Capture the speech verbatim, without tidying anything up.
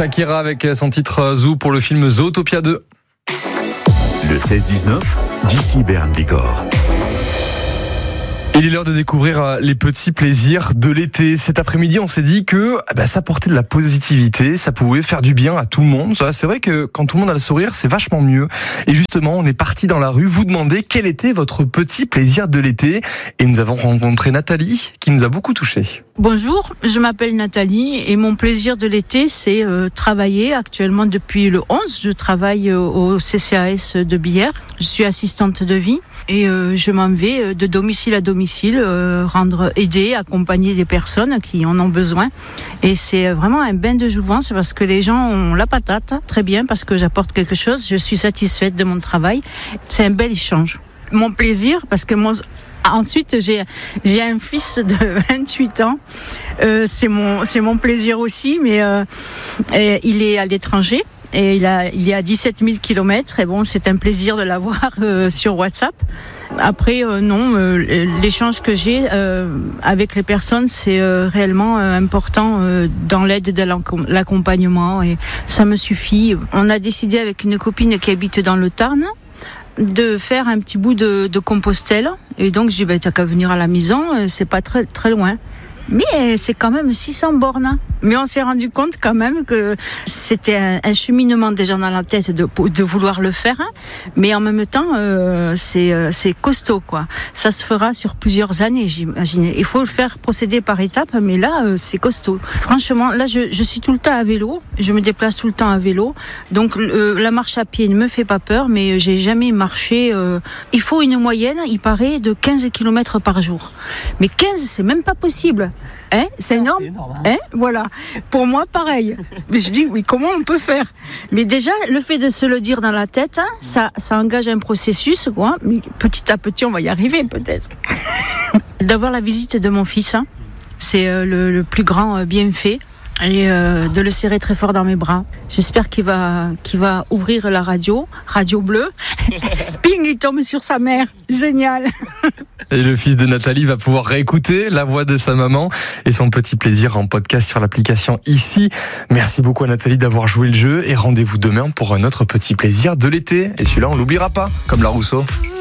Shakira avec son titre Zoo pour le film Zootopia deux. Le seize dix-neuf, d'ici Berne Bigorre. Il est l'heure de découvrir les petits plaisirs de l'été. Cet après-midi, on s'est dit que bah, ça apportait de la positivité, ça pouvait faire du bien à tout le monde. C'est vrai que quand tout le monde a le sourire, c'est vachement mieux. Et justement, on est parti dans la rue vous demander quel était votre petit plaisir de l'été. Et nous avons rencontré Nathalie, qui nous a beaucoup touchés. Bonjour, je m'appelle Nathalie et mon plaisir de l'été, c'est euh, travailler. Actuellement, depuis le onze, je travaille euh, au C C A S de Billère. Je suis assistante de vie et euh, je m'en vais de domicile à domicile, euh, rendre, aider, accompagner des personnes qui en ont besoin. Et c'est vraiment un bain de jouvence parce que les gens ont la patate, très bien, parce que j'apporte quelque chose. Je suis satisfaite de mon travail. C'est un bel échange. Mon plaisir, parce que mon... Ensuite, j'ai j'ai un fils de vingt-huit ans. Euh, c'est mon c'est mon plaisir aussi, mais euh, il est à l'étranger et il a il est à dix-sept mille kilomètres. Et bon, c'est un plaisir de l'avoir euh, sur WhatsApp. Après, euh, non, euh, l'échange que j'ai euh, avec les personnes, c'est euh, réellement euh, important euh, dans l'aide de l'accompagnement et ça me suffit. On a décidé avec une copine qui habite dans le Tarn de faire un petit bout de, de Compostelle. Et donc, je dis, bah, t'as qu'à venir à la maison, c'est pas très, très loin. Mais c'est quand même six cents bornes. Mais on s'est rendu compte quand même que c'était un, un cheminement déjà dans la tête de, de vouloir le faire. Mais en même temps, euh, c'est, c'est costaud, quoi. Ça se fera sur plusieurs années, j'imagine. Il faut le faire procéder par étapes, mais là, euh, c'est costaud. Franchement, là, je, je suis tout le temps à vélo. Je me déplace tout le temps à vélo. Donc, euh, la marche à pied ne me fait pas peur, mais j'ai jamais marché. Euh, il faut une moyenne, il paraît, de quinze kilomètres par jour. Mais quinze, c'est même pas possible. Hein, c'est énorme. C'est énorme hein. Hein, voilà. Pour moi, pareil. Mais je dis, oui, comment on peut faire? Mais déjà, le fait de se le dire dans la tête, hein, ça, ça engage un processus, quoi. Mais petit à petit, on va y arriver, peut-être. D'avoir la visite de mon fils, hein, c'est euh, le, le plus grand euh, bienfait. Et euh, de le serrer très fort dans mes bras. J'espère qu'il va, qu'il va ouvrir la radio, radio bleue. Ping, il tombe sur sa mère. Génial. Et le fils de Nathalie va pouvoir réécouter la voix de sa maman et son petit plaisir en podcast sur l'application Ici. Merci beaucoup à Nathalie d'avoir joué le jeu et rendez-vous demain pour un autre petit plaisir de l'été. Et celui-là, on l'oubliera pas, comme la Rousseau.